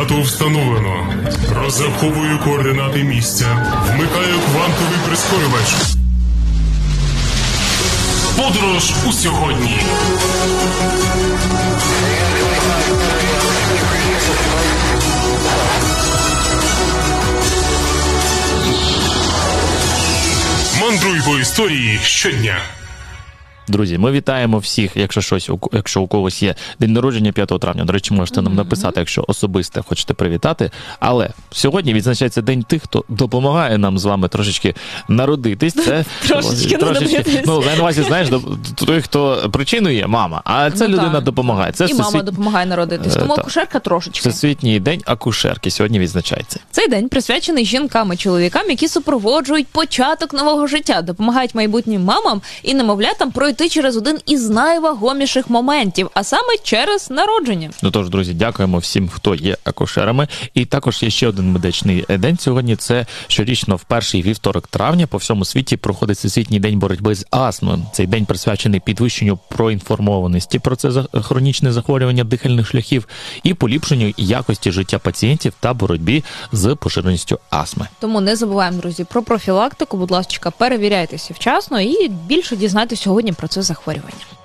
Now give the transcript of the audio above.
Дату встановлено. Розраховую координати місця. Вмикаю квантовий прискорювач. Подорож у сьогодні. Мандруй по історії щодня. Друзі, ми вітаємо всіх, якщо у когось є день народження 5 травня. До речі, можете нам написати, якщо особисто хочете привітати. Але сьогодні відзначається день тих, хто допомагає нам з вами трошечки народитись. Це Трошечки. Ну, на увазі, знаєш, той, хто причиною є, мама, а ця людина допомагає. Це і мама допомагає народитись. Тому акушерка трошечки. Всесвітній день акушерки сьогодні відзначається. Цей день присвячений жінкам і чоловікам, які супроводжують початок нового життя, допомагають майбутнім мамам і немовлятам пройти через один із найвагоміших моментів, а саме через народження. Ну тож, друзі, дякуємо всім, хто є акушерами. І також є ще один медичний день сьогодні. Це щорічно в перший вівторок травня по всьому світі проходить Всесвітній день боротьби з астмою. Цей день присвячений підвищенню проінформованості про це хронічне захворювання дихальних шляхів і поліпшенню якості життя пацієнтів та боротьбі з поширеністю астми. Тому не забуваємо, друзі, про профілактику. Будь ласка, перевіряйтеся вчасно і більше дізнайтеся сьогодні про це захворювання.